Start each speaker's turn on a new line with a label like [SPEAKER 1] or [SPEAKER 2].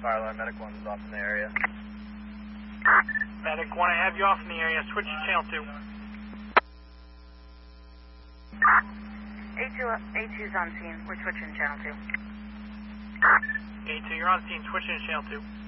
[SPEAKER 1] fire alarm. Medic 1 is off in the area.
[SPEAKER 2] Medic 1, I have you off in the area. Switch to channel 2.
[SPEAKER 3] A2's on scene. We're switching to channel 2.
[SPEAKER 2] A2, you're on scene. Switching to channel 2.